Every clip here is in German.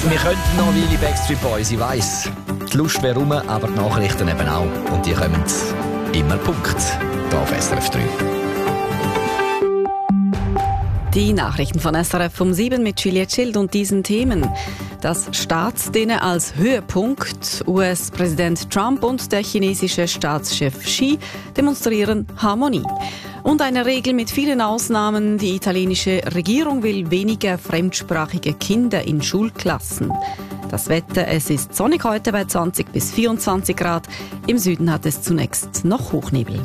Wir könnten noch eine Weile Backstreet Boys, ich weiss. Die Lust wäre rum, aber die Nachrichten eben auch. Und die kommen immer Punkt hier auf SRF 3. Die Nachrichten von SRF um 7 mit Juliette Schild und diesen Themen. Das Staatsdinner als Höhepunkt. US-Präsident Trump und der chinesische Staatschef Xi demonstrieren Harmonie. Und eine Regel mit vielen Ausnahmen. Die italienische Regierung will weniger fremdsprachige Kinder in Schulklassen. Das Wetter, es ist sonnig heute bei 20 bis 24 Grad. Im Süden hat es zunächst noch Hochnebel.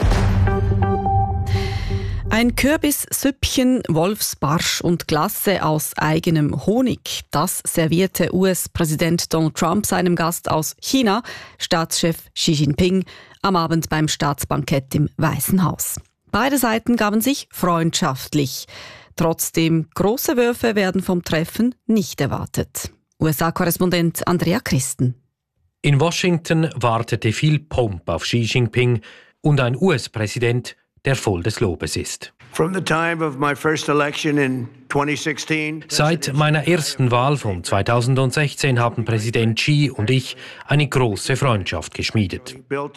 Ein Kürbissüppchen, Wolfsbarsch und Glasse aus eigenem Honig. Das servierte US-Präsident Donald Trump seinem Gast aus China, Staatschef Xi Jinping, am Abend beim Staatsbankett im Weißen Haus. Beide Seiten gaben sich freundschaftlich. Trotzdem, große Würfe werden vom Treffen nicht erwartet. USA-Korrespondent Andrea Christen. In Washington wartete viel Pomp auf Xi Jinping und ein US-Präsident, der voll des Lobes ist. Seit meiner ersten Wahl von 2016 haben Präsident Xi und ich eine große Freundschaft geschmiedet.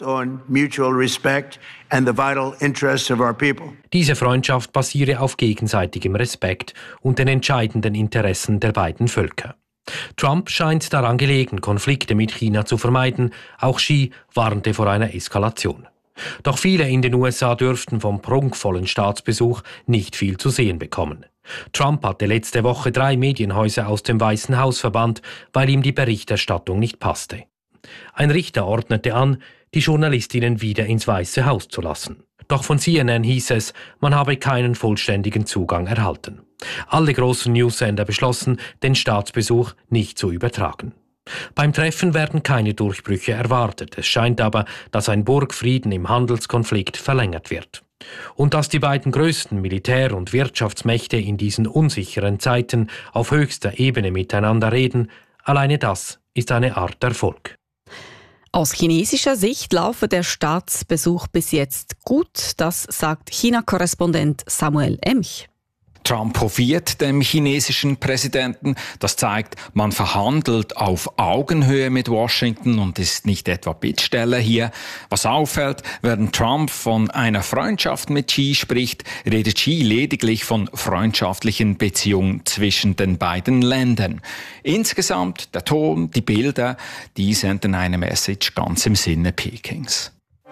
Diese Freundschaft basiere auf gegenseitigem Respekt und den entscheidenden Interessen der beiden Völker. Trump scheint daran gelegen, Konflikte mit China zu vermeiden. Auch Xi warnte vor einer Eskalation. Doch viele in den USA dürften vom prunkvollen Staatsbesuch nicht viel zu sehen bekommen. Trump hatte letzte Woche 3 Medienhäuser aus dem Weißen Haus verbannt, weil ihm die Berichterstattung nicht passte. Ein Richter ordnete an, die Journalistinnen wieder ins Weiße Haus zu lassen. Doch von CNN hieß es, man habe keinen vollständigen Zugang erhalten. Alle großen Newsender beschlossen, den Staatsbesuch nicht zu übertragen. Beim Treffen werden keine Durchbrüche erwartet. Es scheint aber, dass ein Burgfrieden im Handelskonflikt verlängert wird. Und dass die beiden größten Militär- und Wirtschaftsmächte in diesen unsicheren Zeiten auf höchster Ebene miteinander reden, alleine das ist eine Art Erfolg. Aus chinesischer Sicht laufe der Staatsbesuch bis jetzt gut, das sagt China-Korrespondent Samuel Emch. Trump hofiert dem chinesischen Präsidenten. Das zeigt, man verhandelt auf Augenhöhe mit Washington und ist nicht etwa Bittsteller hier. Was auffällt, während Trump von einer Freundschaft mit Xi spricht, redet Xi lediglich von freundschaftlichen Beziehungen zwischen den beiden Ländern. Insgesamt der Ton, die Bilder, die senden eine Message ganz im Sinne Pekings.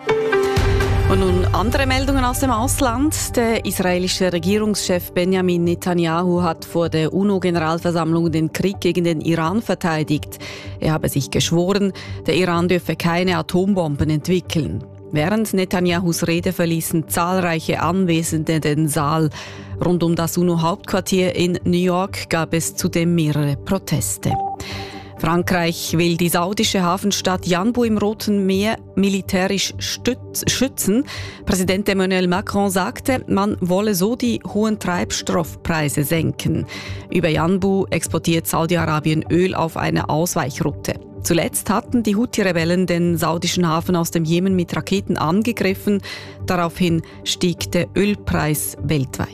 Und nun andere Meldungen aus dem Ausland. Der israelische Regierungschef Benjamin Netanyahu hat vor der UNO-Generalversammlung den Krieg gegen den Iran verteidigt. Er habe sich geschworen, der Iran dürfe keine Atombomben entwickeln. Während Netanyahus Rede verließen zahlreiche Anwesende den Saal. Rund um das UNO-Hauptquartier in New York gab es zudem mehrere Proteste. Frankreich will die saudische Hafenstadt Yanbu im Roten Meer militärisch schützen. Präsident Emmanuel Macron sagte, man wolle so die hohen Treibstoffpreise senken. Über Yanbu exportiert Saudi-Arabien Öl auf einer Ausweichroute. Zuletzt hatten die Houthi-Rebellen den saudischen Hafen aus dem Jemen mit Raketen angegriffen. Daraufhin stieg der Ölpreis weltweit.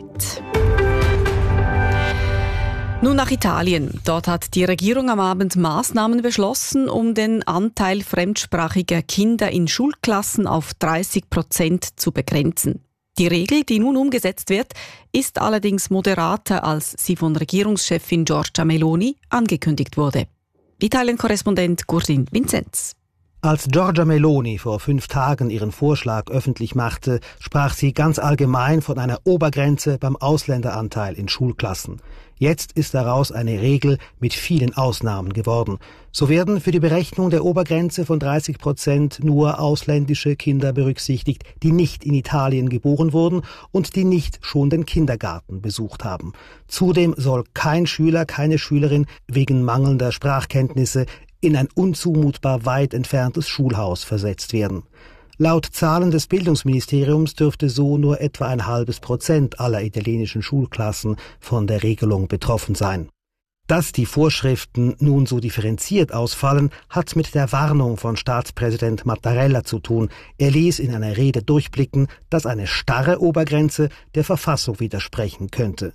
Nun nach Italien. Dort hat die Regierung am Abend Maßnahmen beschlossen, um den Anteil fremdsprachiger Kinder in Schulklassen auf 30% zu begrenzen. Die Regel, die nun umgesetzt wird, ist allerdings moderater, als sie von Regierungschefin Giorgia Meloni angekündigt wurde. Italien-Korrespondent Gurdin Vinzenz. Als Giorgia Meloni vor 5 Tagen ihren Vorschlag öffentlich machte, sprach sie ganz allgemein von einer Obergrenze beim Ausländeranteil in Schulklassen. Jetzt ist daraus eine Regel mit vielen Ausnahmen geworden. So werden für die Berechnung der Obergrenze von 30% nur ausländische Kinder berücksichtigt, die nicht in Italien geboren wurden und die nicht schon den Kindergarten besucht haben. Zudem soll kein Schüler, keine Schülerin wegen mangelnder Sprachkenntnisse in ein unzumutbar weit entferntes Schulhaus versetzt werden. Laut Zahlen des Bildungsministeriums dürfte so nur etwa 0,5% aller italienischen Schulklassen von der Regelung betroffen sein. Dass die Vorschriften nun so differenziert ausfallen, hat mit der Warnung von Staatspräsident Mattarella zu tun. Er ließ in einer Rede durchblicken, dass eine starre Obergrenze der Verfassung widersprechen könnte.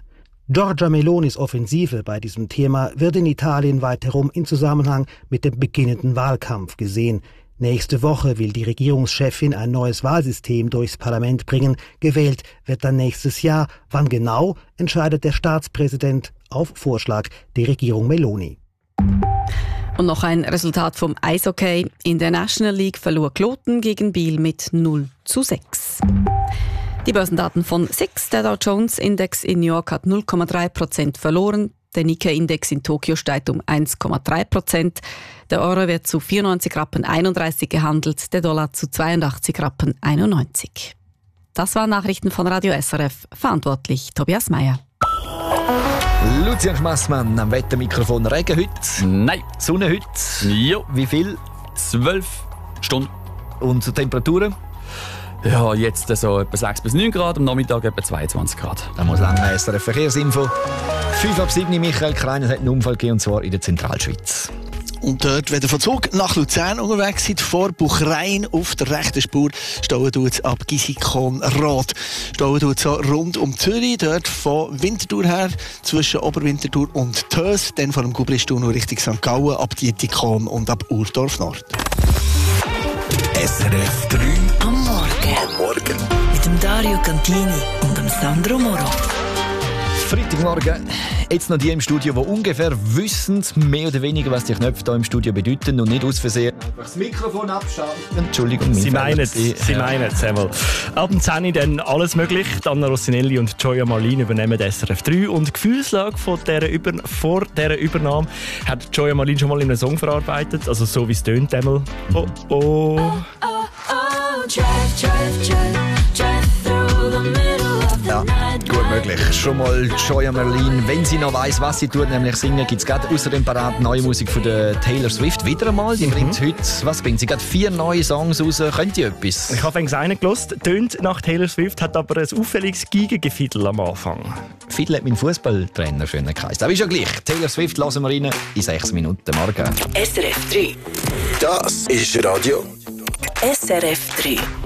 Giorgia Melonis Offensive bei diesem Thema wird in Italien weiterum in Zusammenhang mit dem beginnenden Wahlkampf gesehen. Nächste Woche will die Regierungschefin ein neues Wahlsystem durchs Parlament bringen. Gewählt wird dann nächstes Jahr. Wann genau, entscheidet der Staatspräsident auf Vorschlag der Regierung Meloni. Und noch ein Resultat vom Eishockey. In der National League verlor Kloten gegen Biel mit 0:6. Die Börsendaten von SIX. Der Dow Jones Index in New York hat 0,3% verloren. Der Nikkei-Index in Tokio steigt um 1,3%. Der Euro wird zu 94,31 Rappen gehandelt, der Dollar zu 82,91 Rappen. Das waren Nachrichten von Radio SRF. Verantwortlich Tobias Meyer. Lucian Schmassmann am Wettermikrofon. Regen heute? Nein. Sonne heute? Jo. Wie viel? 12 Stunden. Und zur Temperaturen? Ja, jetzt so etwa 6 bis 9 Grad, am Nachmittag etwa 22 Grad. Da muss lange SRF Verkehrsinfo. 5:07 Michael Kreiner hat einen Unfall gegeben, und zwar in der Zentralschweiz. Und dort, wenn ihr von Zug nach Luzern unterwegs seid, vor Buchrein auf der rechten Spur, stauen tut es ab Gisikon-Rot. Stauen tut es so rund um Zürich, dort von Winterthur her, zwischen Oberwinterthur und Tös, dann von dem Gubristuhl Richtung St. Gallen, ab Dietikon und ab Urdorf Nord. SRF 3 am Morgen. Mit dem Dario Cantini und dem Sandro Moro. Freitagmorgen, jetzt noch die im Studio, die ungefähr wissen, mehr oder weniger, was die Knöpfe hier im Studio bedeuten und nicht aus Versehen einfach das Mikrofon abschalten. Entschuldigung. Sie meinen es einmal. Ab dem 10 Uhr dann alles möglich. Anna Rossinelli und Gioia Marlin übernehmen die SRF 3 und die Gefühlslage vor dieser Übernahme hat Gioia Marlin schon mal in einem Song verarbeitet, also so wie es tönt einmal. Oh, oh. Oh, oh, oh, drive through the middle of the night. Gut möglich. Schon mal Gioia Marlin, wenn sie noch weiss, was sie tut, nämlich singen, gibt es gerade außerdem parat neue Musik von der Taylor Swift. Wieder einmal, die bringt heute, was bringt sie? Gerade 4 neue Songs raus. Könnt ihr etwas? Ich habe einen gehört, tönt nach Taylor Swift, hat aber ein auffälliges Geigengefiedel am Anfang. Fiedel hat mein Fußballtrainer schön geheißen. Aber ist ja gleich. Taylor Swift hören wir rein in 6 Minuten. Morgen. SRF 3. Das ist Radio SRF 3.